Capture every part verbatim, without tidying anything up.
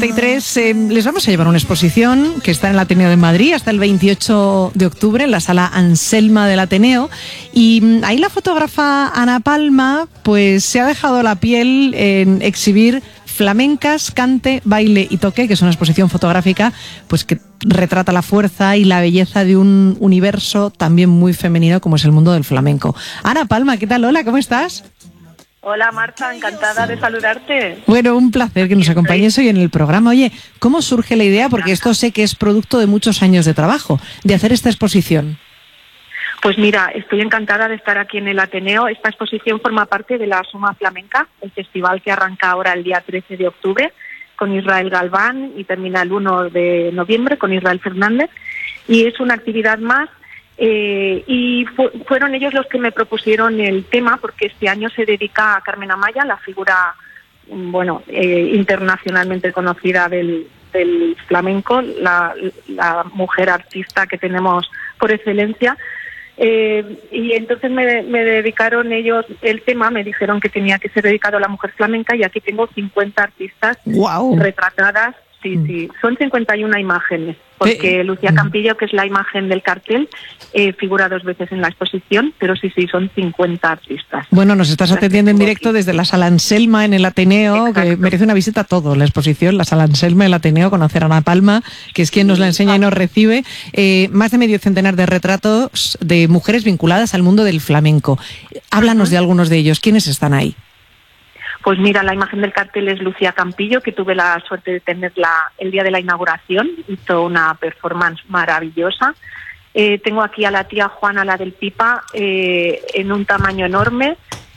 cincuenta y tres, eh, les vamos a llevar una exposición que está en el Ateneo de Madrid hasta el veintiocho de octubre en la sala Anselma del Ateneo, y mm, ahí la fotógrafa Ana Palma pues se ha dejado la piel en exhibir Flamencas, Cante, Baile y Toque, que es una exposición fotográfica pues que retrata la fuerza y la belleza de un universo también muy femenino como es el mundo del flamenco. Ana Palma, ¿qué tal? Hola, ¿cómo estás? Hola Marta, encantada de saludarte. Bueno, un placer que nos acompañes hoy en el programa. Oye, ¿cómo surge la idea? Porque esto sé que es producto de muchos años de trabajo, de hacer esta exposición. Pues mira, estoy encantada de estar aquí en el Ateneo. Esta exposición forma parte de la Suma Flamenca, el festival que arranca ahora el día trece de octubre con Israel Galván y termina el uno de noviembre con Israel Fernández. Y es una actividad más eh, y fu fueron ellos los que me propusieron el tema, porque este año se dedica a Carmen Amaya, la figura bueno eh, internacionalmente conocida del, del flamenco, la, la mujer artista que tenemos por excelencia. Eh, y entonces me, me dedicaron ellos el tema, me dijeron que tenía que ser dedicado a la mujer flamenca, y aquí tengo cincuenta artistas wow. retratadas. Sí, sí, son cincuenta y una imágenes, porque eh, Lucía Campillo, que es la imagen del cartel, eh, figura dos veces en la exposición, pero sí, sí, son cincuenta artistas. Bueno, nos estás atendiendo en directo aquí desde la Sala Anselma en el Ateneo. Exacto. Que merece una visita a todo, la exposición, la Sala Anselma, el Ateneo, conocer a Ana Palma, que es quien nos la enseña y nos recibe. Eh, más de medio centenar de retratos de mujeres vinculadas al mundo del flamenco. Háblanos uh-huh. de algunos de ellos, ¿quiénes están ahí? Pues mira, la imagen del cartel es Lucía Campillo, que tuve la suerte de tenerla el día de la inauguración. Hizo una performance maravillosa. Eh, tengo aquí a la tía Juana, la del Pipa, eh, en un tamaño enorme,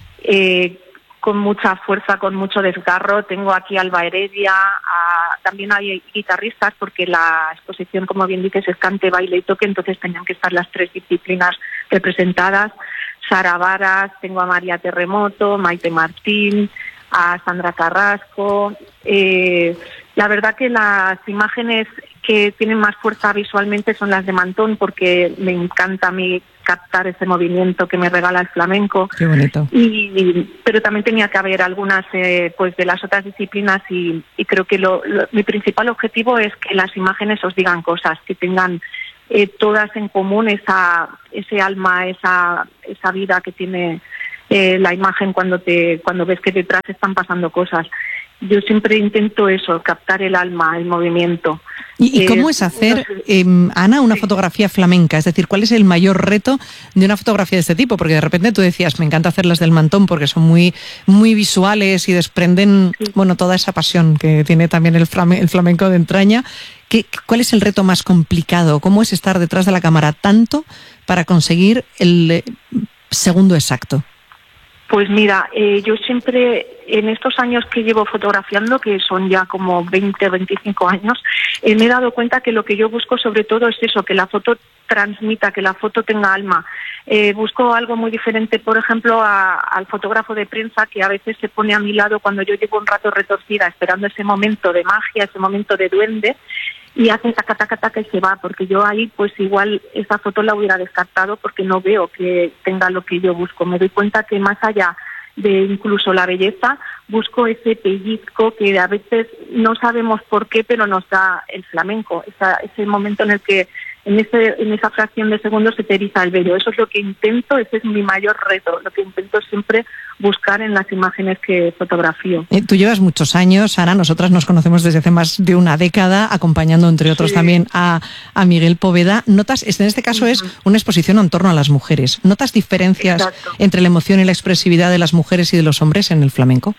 eh, con mucha fuerza, con mucho desgarro. Tengo aquí a Alba Heredia, a, también hay guitarristas, porque la exposición, como bien dices, es cante, baile y toque, entonces tenían que estar las tres disciplinas representadas. Sara Varas, tengo a María Terremoto, Maite Martín, a Sandra Carrasco. Eh, la verdad que las imágenes que tienen más fuerza visualmente son las de Mantón, porque me encanta a mí captar ese movimiento que me regala el flamenco. Qué bonito. Y, pero también tenía que haber algunas eh, pues de las otras disciplinas, y, y creo que lo, lo, mi principal objetivo es que las imágenes os digan cosas, que tengan eh, todas en común esa ese alma, esa esa vida que tiene eh, la imagen cuando te cuando ves que detrás están pasando cosas. Yo siempre intento eso, captar el alma, el movimiento. ¿Y, y cómo eh, es hacer, no sé, eh, Ana, una sí. fotografía flamenca? Es decir, ¿cuál es el mayor reto de una fotografía de este tipo? Porque de repente tú decías, me encanta hacer las del Mantón porque son muy muy visuales y desprenden sí. bueno toda esa pasión que tiene también el, flame, el flamenco de entraña. ¿Qué, ¿Cuál es el reto más complicado? ¿Cómo es estar detrás de la cámara tanto para conseguir el eh, segundo exacto? Pues mira, eh, yo siempre, en estos años que llevo fotografiando, que son ya como veinte, veinticinco años, eh, me he dado cuenta que lo que yo busco sobre todo es eso, que la foto transmita, que la foto tenga alma. Eh, busco algo muy diferente, por ejemplo, a, al fotógrafo de prensa, que a veces se pone a mi lado cuando yo llevo un rato retorcida, esperando ese momento de magia, ese momento de duende, y hace taca, taca, taca y se va, porque yo ahí pues igual esa foto la hubiera descartado porque no veo que tenga lo que yo busco. Me doy cuenta que más allá de incluso la belleza, busco ese pellizco que a veces no sabemos por qué, pero nos da el flamenco, esa, ese momento en el que en ese en esa fracción de segundos se te eriza el vello. Eso es lo que intento, ese es mi mayor reto, lo que intento siempre buscar en las imágenes que fotografío. Eh, tú llevas muchos años, Ana, nosotras nos conocemos desde hace más de una década, acompañando entre otros sí. también a, a Miguel Poveda. ¿Notas, en este caso uh-huh. es una exposición en torno a las mujeres, ¿notas diferencias Exacto. entre la emoción y la expresividad de las mujeres y de los hombres en el flamenco?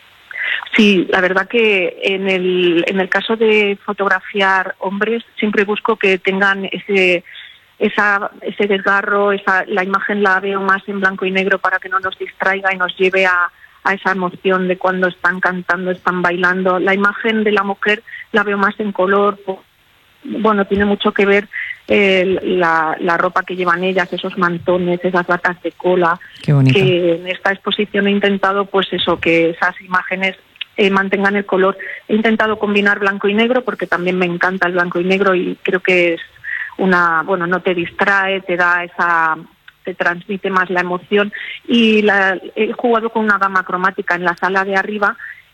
Sí, la verdad que en el en el caso de fotografiar hombres siempre busco que tengan ese esa ese desgarro, esa la imagen la veo más en blanco y negro para que no nos distraiga y nos lleve a, a esa emoción de cuando están cantando, están bailando. La imagen de la mujer la veo más en color. Bueno, tiene mucho que ver eh, la, la ropa que llevan ellas, esos mantones, esas batas de cola. Qué bonito. Que en esta exposición he intentado, pues eso, que esas imágenes Eh, mantengan el color. He intentado combinar blanco y negro porque también me encanta el blanco y negro y creo que es una, bueno, no te distrae, te da esa, te transmite más la emoción. Y la, he jugado con una gama cromática en la sala de arriba.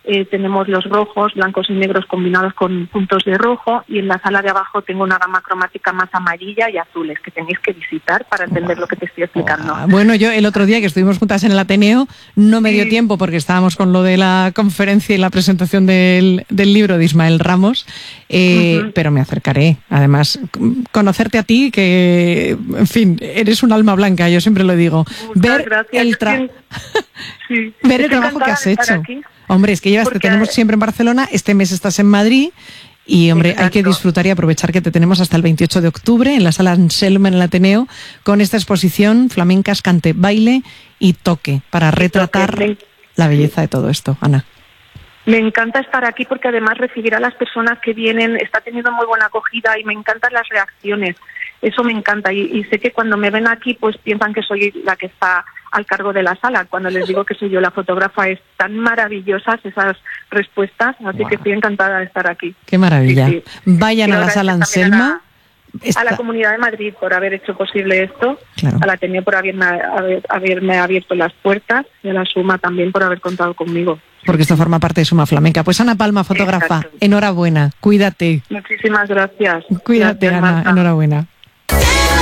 eh, tenemos los rojos, blancos y negros combinados con puntos de rojo, y en la sala de abajo tengo una gama cromática más amarilla y azules que tenéis que visitar para entender wow. lo que te estoy explicando. Wow. Bueno, yo el otro día que estuvimos juntas en el Ateneo no me dio sí. tiempo porque estábamos con lo de la conferencia y la presentación del, del libro de Ismael Ramos, eh, uh-huh. pero me acercaré. Además, conocerte a ti, que, en fin, eres un alma blanca, yo siempre lo digo. Muchas ver gracias. el, tra- sí. ver el trabajo que has hecho. Aquí. Hombre, es que llevas, Porque... te tenemos siempre en Barcelona, este mes estás en Madrid y, hombre, Exacto. hay que disfrutar y aprovechar que te tenemos hasta el veintiocho de octubre en la Sala Anselma en el Ateneo con esta exposición Flamencas, Cante, Baile y Toque para retratar toque. la belleza de todo esto. Ana. Me encanta estar aquí porque además recibir a las personas que vienen está teniendo muy buena acogida y me encantan las reacciones. Eso me encanta y, y sé que cuando me ven aquí pues piensan que soy la que está al cargo de la sala. Cuando les digo que soy yo la fotógrafa es tan maravillosas esas respuestas, así wow. que estoy encantada de estar aquí. Qué maravilla. Sí, sí. Vayan Quiero a la sala Anselma. A, Esta... a la Comunidad de Madrid por haber hecho posible esto, claro. a la Ateneo por haberme, haber, haberme abierto las puertas y a la Suma también por haber contado conmigo. Porque esto forma parte de Suma Flamenca. Pues Ana Palma, fotógrafa, Exacto. enhorabuena, cuídate. Muchísimas gracias. Cuídate, gracias, Ana, Marta. enhorabuena.